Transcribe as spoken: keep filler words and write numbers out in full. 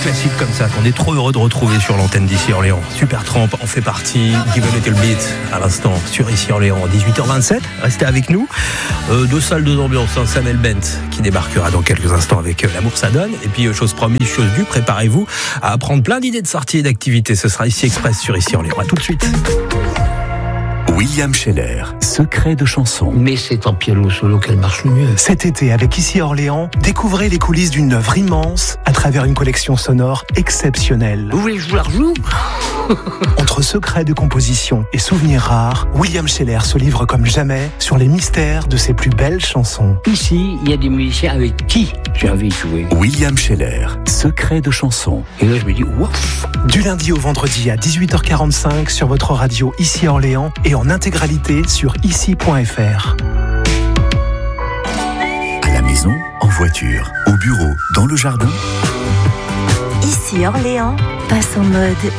classiques comme ça qu'on est trop heureux de retrouver sur l'antenne d'Ici Orléans. Supertramp en fait partie. Give a Little Bit à l'instant sur Ici Orléans, dix-huit heures vingt-sept. Restez avec nous. Euh, deux salles, deux ambiances. Hein. Samuel Bent qui débarquera dans quelques instants avec euh, L'amour ça donne. Et puis, euh, chose promise, chose due, préparez-vous à apprendre plein d'idées de sorties et d'activités. Ce sera ici Express sur Ici Orléans. À tout de suite. William Scheller, secret de chanson. Mais c'est en piano solo qu'elle marche le mieux. Cet été, avec Ici Orléans, découvrez les coulisses d'une œuvre immense à travers une collection sonore exceptionnelle. Vous voulez que je vous la rejoue ? Entre secrets de composition et souvenirs rares, William Scheller se livre comme jamais sur les mystères de ses plus belles chansons. Ici, il y a des musiciens avec qui j'ai envie de jouer. William Scheller, secret de chanson. Et là, je me dis, waouh ! Du lundi au vendredi à dix-huit heures quarante-cinq sur votre radio Ici Orléans et en intégralité sur ici point f r. À la maison, en voiture, au bureau, dans le jardin. Ici Orléans passe en mode